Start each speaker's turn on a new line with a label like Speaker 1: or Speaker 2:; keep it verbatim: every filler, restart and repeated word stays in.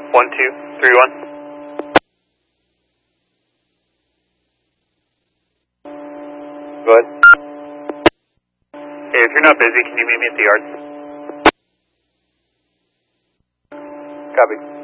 Speaker 1: one two three one. Go ahead. Hey, if you're not busy, can you meet me at the yard? Copy.